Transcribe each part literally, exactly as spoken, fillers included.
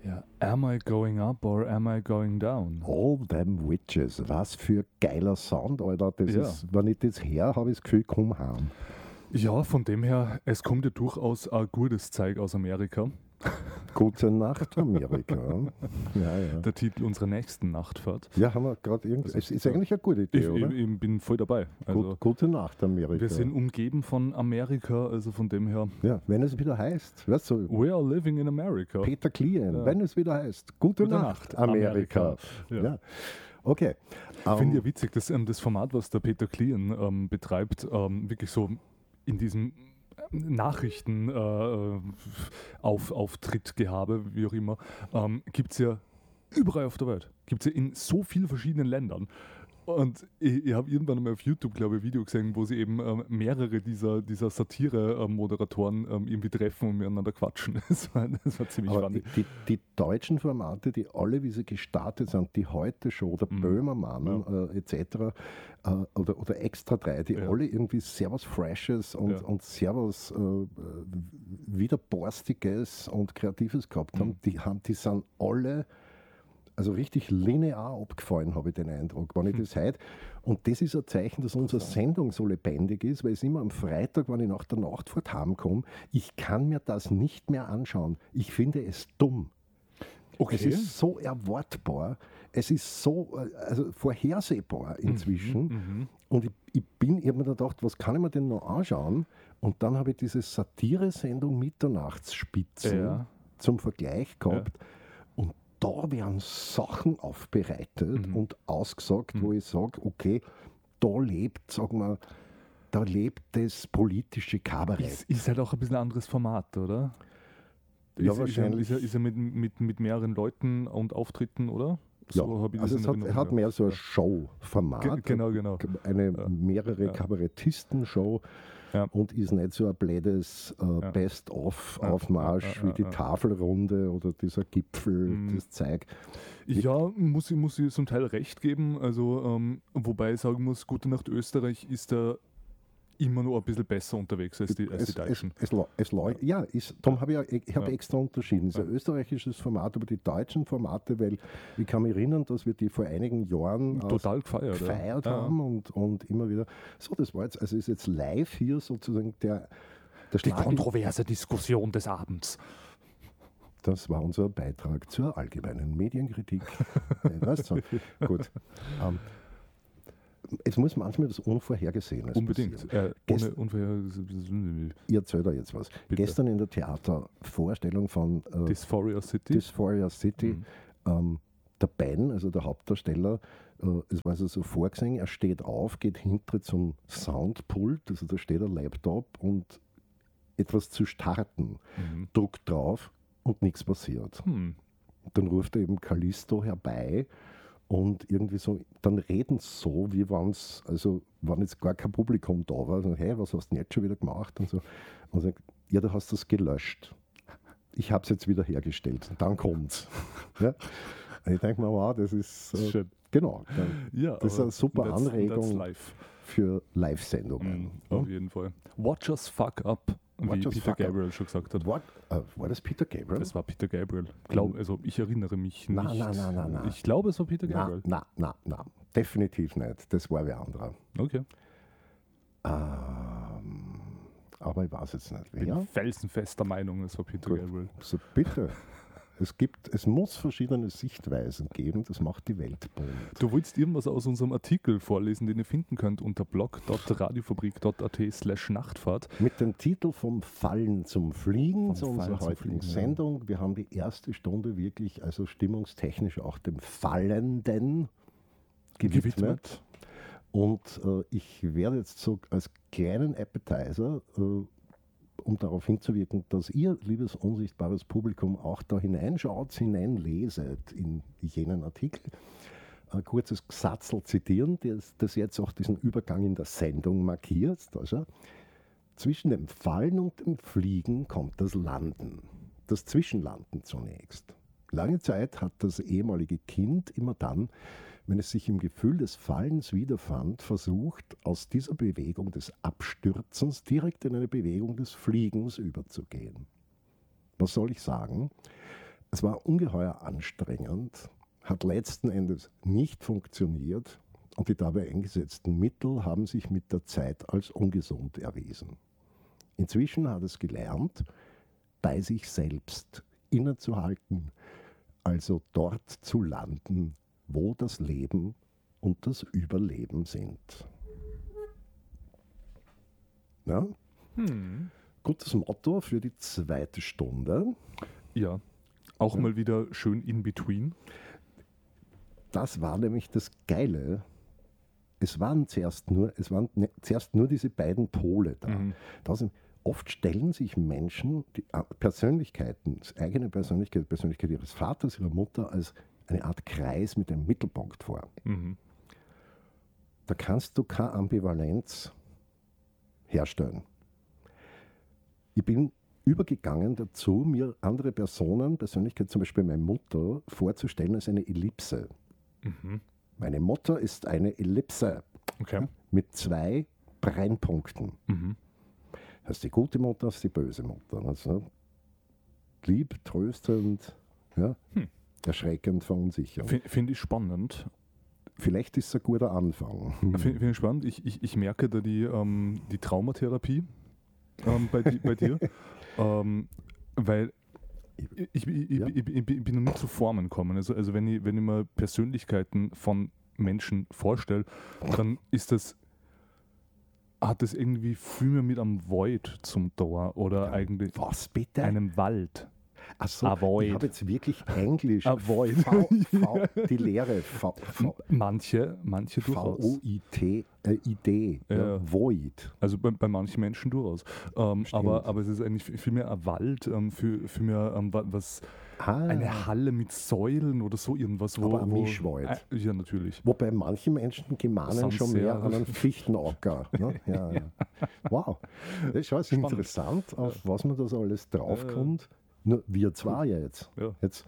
Ja, am I going up or am I going down? All them witches. Was für geiler Sound, Alter. Das Ja. ist, wenn ich das her habe ich das Gefühl, komm heim. Ja, von dem her, es kommt ja durchaus ein gutes Zeug aus Amerika. Gute Nacht, Amerika. Ja, ja. Der Titel unserer nächsten Nachtfahrt. Ja, haben wir gerade irgendwie. Es ist eigentlich eine gute Idee, Ich, oder? ich, ich bin voll dabei. Also, Gut, gute Nacht, Amerika. wir sind umgeben von Amerika, also von dem her, ja, wenn es wieder heißt, weißt du, we are living in America. Peter Klien, Ja. wenn es wieder heißt, gute, Gute Nacht, Nacht, Amerika. Amerika. Ja. Ja. Okay. Ich finde Ähm, ja witzig, dass ähm, das Format, was der Peter Klien ähm, betreibt, ähm, wirklich so in diesem Nachrichten äh, auf, Auftrittgehabe, wie auch immer, ähm, gibt es ja überall auf der Welt. Gibt es ja in so vielen verschiedenen Ländern. Und ich, ich habe irgendwann mal auf YouTube, glaube ich, ein Video gesehen, wo sie eben ähm, mehrere dieser, dieser Satire-Moderatoren ähm, irgendwie treffen und miteinander quatschen. Das war, das war ziemlich aber funny. die, die deutschen Formate, die alle, wie sie gestartet sind, die Heute-Show, der Mhm. Böhmermann Ja. äh, et cetera äh, oder, oder Extra drei, die Ja. alle irgendwie sehr was Freshes und, Ja. und sehr was äh, äh, wieder Borstiges und Kreatives gehabt haben, Mhm. die, haben, die sind alle also richtig linear abgefallen, habe ich den Eindruck, wenn ich das heute. Und das ist ein Zeichen, dass unsere Sendung so lebendig ist, weil es immer am Freitag, wenn ich nach der Nachtfahrt heimkomme, ich kann mir das nicht mehr anschauen. Ich finde es dumm. Okay. Es ist so erwartbar, es ist so äh, also vorhersehbar inzwischen. Mhm. Und ich, ich bin, ich habe mir gedacht, was kann ich mir denn noch anschauen? Und dann habe ich diese Satire-Sendung Mitternachtsspitzen Ja. zum Vergleich gehabt. Und da werden Sachen aufbereitet Mhm. und ausgesagt, wo ich sage, okay, da lebt, sagen wir, da lebt das politische Kabarett. Ist, ist halt auch ein bisschen ein anderes Format, oder? Ja, ist, wahrscheinlich. Ist er, ist er, ist er mit, mit, mit mehreren Leuten und Auftritten, oder? Ja, habe ich das also in es hat, Erinnerung, hat ja. mehr so ein Ja. Show-Format. Ge- genau, genau. Eine Ja. mehrere Ja. Kabarettisten-Show Ja. und ist nicht so ein blödes äh, Ja. Best-of-Aufmarsch Ja, ja, ja, wie die ja. Tafelrunde oder dieser Gipfel, Mhm. das Zeug. Ja, muss ich, muss ich zum Teil recht geben. Also, ähm, wobei ich sagen muss, Gute Nacht Österreich ist da immer noch ein bisschen besser unterwegs als die, als die Es, es, Deutschen. es, lau- es, lau- ja, ist, darum habe ich, ja, ich habe Ja. extra unterschieden. Es ist Ja. ein österreichisches Format, aber die deutschen Formate, weil ich kann mich erinnern, dass wir die vor einigen Jahren äh, Total gefeiert. ja. gefeiert Ja. haben und, und immer wieder. So, das war jetzt, also ist jetzt live hier sozusagen der, der Die Schlag. kontroverse Diskussion des Abends. Das war unser Beitrag zur allgemeinen Medienkritik. Ja, weißt du? Gut. Ähm, es muss manchmal das Unvorhergesehenes Unbedingt. passieren. Äh, Gest- ohne Unvorher... Ich erzähle da jetzt was. Bitte. Gestern in der Theatervorstellung von äh, Dysphoria City. Dysphoria City, Mhm. ähm, der Ben, also der Hauptdarsteller, äh, es war also so vorgesehen, er steht auf, geht hinter zum Soundpult, also da steht ein Laptop und etwas zu starten, Mhm. drückt drauf und nichts passiert. Hm. Dann ruft er eben Callisto herbei und irgendwie so, dann reden sie so, wie wenn es, also wenn jetzt gar kein Publikum da war, dann, hey, was hast du denn jetzt schon wieder gemacht? Und so. Und sagt, ja, du hast das gelöscht. Ich habe es jetzt wieder hergestellt. Und dann kommt's. Ja? Und ich denke mir, wow, das ist, äh, Schön. genau. Dann, Ja, das ist aber eine super that's- Anregung That's live. für Live-Sendungen. Mhm, auf jeden Fall. Watch us fuck up, Watch wie us Peter fuck up. Gabriel schon gesagt hat. War, äh, war das Peter Gabriel? Das war Peter Gabriel. Glaub, also ich erinnere mich Na, nicht. na, na, na, na. Ich glaube, es war Peter na, Gabriel. na, na, na, definitiv nicht. Das war wer anderer. Okay. Ähm, aber ich weiß jetzt nicht. Bin Wer? felsenfester Meinung, es war Peter Gut. Gabriel. So bitte. Es gibt, es muss verschiedene Sichtweisen geben, das macht die Welt bunt. Du wolltest irgendwas aus unserem Artikel vorlesen, den ihr finden könnt unter blog punkt radiofabrik punkt at slash Nachtfahrt. Mit dem Titel Vom Fallen zum Fliegen Vom zu unserer Fallen zum heutigen Fliegen, ja. Sendung. Wir haben die erste Stunde wirklich, also stimmungstechnisch auch dem Fallenden gewidmet. Gewidmet. Und äh, ich werde jetzt so als kleinen Appetizer, äh, um darauf hinzuwirken, dass ihr, liebes unsichtbares Publikum, auch da hineinschaut, hineinleset in jenen Artikel, ein kurzes Gesatzel zitieren, das, das jetzt auch diesen Übergang in der Sendung markiert. Also, zwischen dem Fallen und dem Fliegen kommt das Landen, das Zwischenlanden zunächst. Lange Zeit hat das ehemalige Kind immer dann, wenn es sich im Gefühl des Fallens wiederfand, versucht, aus dieser Bewegung des Abstürzens direkt in eine Bewegung des Fliegens überzugehen. Was soll ich sagen? Es war ungeheuer anstrengend, hat letzten Endes nicht funktioniert und die dabei eingesetzten Mittel haben sich mit der Zeit als ungesund erwiesen. Inzwischen hat es gelernt, bei sich selbst innezuhalten, also dort zu landen, wo das Leben und das Überleben sind. Ja? Hm. Gutes Motto für die zweite Stunde. Ja, auch Ja. mal wieder schön in between. Das war nämlich das Geile. Es waren zuerst nur, es waren ne, zuerst nur diese beiden Pole da. Mhm. Da sind, oft stellen sich Menschen, die äh, Persönlichkeiten, das eigene Persönlichkeit, die Persönlichkeit ihres Vaters, ihrer Mutter, als eine Art Kreis mit einem Mittelpunkt vor. Mhm. Da kannst du keine Ambivalenz herstellen. Ich bin übergegangen dazu, mir andere Personen, Persönlichkeit, zum Beispiel meine Mutter, vorzustellen als eine Ellipse. Mhm. Meine Mutter ist eine Ellipse Okay. mit zwei Brennpunkten. Mhm. Das ist die gute Mutter, das ist die böse Mutter. Also lieb, tröstend, ja, Hm. erschreckend, verunsichernd. F- Finde ich spannend. Vielleicht ist es ein guter Anfang. Finde find ich spannend. Ich, ich, ich merke da die, ähm, die Traumatherapie ähm, bei, di- bei dir. ähm, weil ich, ich, ich, Ja. ich, ich, ich bin noch nicht zu Formen gekommen. Also, also wenn, ich, wenn ich mir Persönlichkeiten von Menschen vorstelle, dann ist das, hat das irgendwie viel mehr mit einem Void zum Tor oder eigentlich Was bitte? einem Wald. Achso, A void. ich habe jetzt wirklich Englisch. A void. V, v, die Lehre. V, v, Manche, manche durchaus. V-O-I-T, äh, Idee. Ja. Ja. Void. Also bei, bei manchen Menschen durchaus. Ähm, Stimmt. aber, aber es ist eigentlich viel mehr ein Wald, ähm, für, viel mehr ähm, wa- was, Ah, eine Halle mit Säulen oder so irgendwas. Wo, Aber ein wo, Mischwald. Äh, ja, natürlich. wobei manche Menschen gemahnen Sind schon sehr- mehr an einen Fichtenåcker. Ne? Ja, ja. Wow, das ist schon Spannend. interessant, auf was man da so alles draufkommt. Nur wir zwei ja jetzt. Ja. jetzt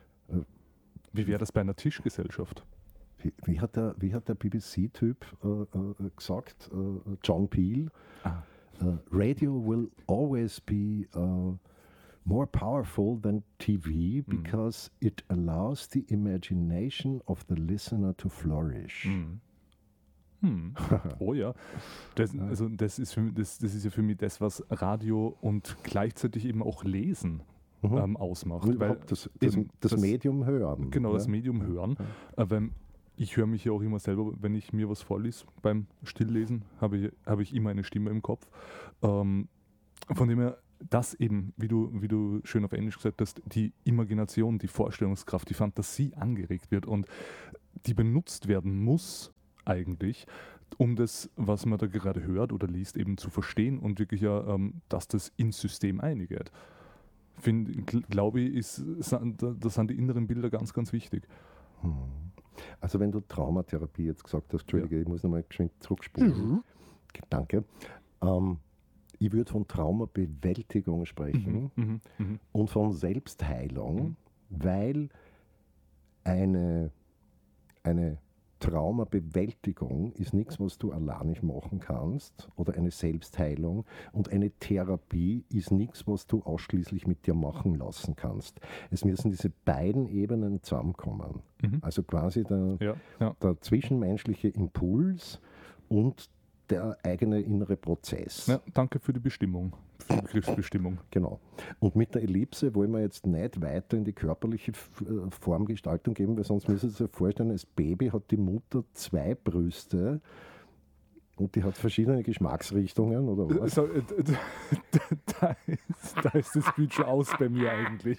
Wie wäre das bei einer Tischgesellschaft? wie, wie, hat der, wie hat der B B C-Typ äh, äh, gesagt, äh, John Peel? Ah. Uh, radio will always be uh, more powerful than T V because it allows the imagination of the listener to flourish. Hm. Hm. Oh ja. Das, also das, ist für, mich- das, das ist ja für mich das, was Radio und gleichzeitig eben auch Lesen Mhm. ähm, ausmacht. Und Weil überhaupt das, das, eben das Medium hören. Genau, das ja? Medium hören. Äh, wenn, ich höre mich ja auch immer selber, wenn ich mir was vorlese beim Stilllesen, habe ich, habe ich immer eine Stimme im Kopf. Ähm, von dem her, das eben, wie du, wie du schön auf Englisch gesagt hast, die Imagination, die Vorstellungskraft, die Fantasie angeregt wird und die benutzt werden muss eigentlich, um das, was man da gerade hört oder liest, eben zu verstehen und wirklich ja, ähm, dass das ins System eingeht. Find, gl- glaube ich, ist, sind, da sind die inneren Bilder ganz, ganz wichtig. Hm. Also wenn du Traumatherapie jetzt gesagt hast, Entschuldige, ich muss nochmal geschwind zurückspulen. Danke. Ähm, ich würde von Traumabewältigung sprechen Mhm, mhm. und von Selbstheilung, weil eine, eine Traumabewältigung ist nichts, was du allein nicht machen kannst, oder eine Selbstheilung, und eine Therapie ist nichts, was du ausschließlich mit dir machen lassen kannst. Es müssen diese beiden Ebenen zusammenkommen. Mhm. Also quasi der, Ja, ja. der zwischenmenschliche Impuls und der eigene innere Prozess. Ja, danke für die Bestimmung, für die Begriffsbestimmung. Genau. Und mit der Ellipse wollen wir jetzt nicht weiter in die körperliche F- äh, Formgestaltung gehen, weil sonst müssen Sie sich vorstellen, als Baby hat die Mutter zwei Brüste und die hat verschiedene Geschmacksrichtungen oder was? So, äh, d- d- da, ist, da ist das Bild schon aus bei mir eigentlich.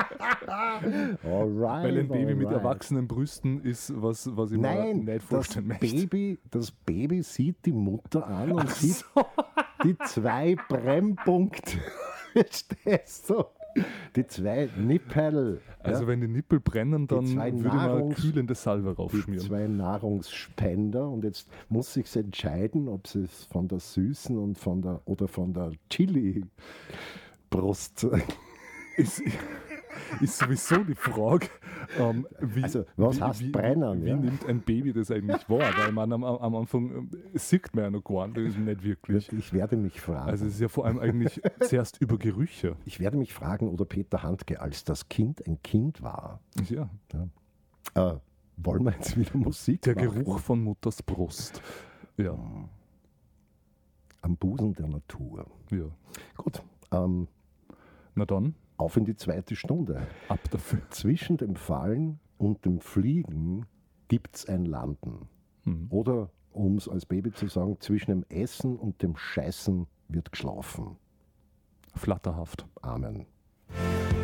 Alright, Weil ein Baby mit alright. erwachsenen Brüsten ist was, was ich Nein, mir nicht das vorstellen möchte. Baby, das Baby sieht die Mutter an und sieht die zwei Brennpunkte. Verstehst du? Die zwei Nippel. Also ja? wenn die Nippel brennen, dann zwei würde ich mal Nahrungs- kühlende Salbe Die raufschmieren. zwei Nahrungsspender, und jetzt muss sich entscheiden, ob sie es von der süßen und von der oder von der Chili-Brust. Ist, ist sowieso die Frage, ähm, wie, also was wie, heißt wie, brennen? Wie, ja? wie nimmt ein Baby das eigentlich wahr? Weil man am, am Anfang äh, sieht man ja noch gar nicht, nicht wirklich. Ich werde mich fragen. Also es ist ja vor allem eigentlich zuerst über Gerüche. Ich werde mich fragen, oder Peter Handke als das Kind ein Kind war. Ja. ja. Äh, wollen wir jetzt wieder Musik Der machen? Geruch von Mutters Brust. Ja. Am Busen der Natur. Ja. Gut, ähm, Na dann, auf in die zweite Stunde. ab dafür. Zwischen dem Fallen und dem Fliegen gibt es ein Landen. Hm. Oder, um es als Baby zu sagen, zwischen dem Essen und dem Scheißen wird geschlafen. Flatterhaft. Amen.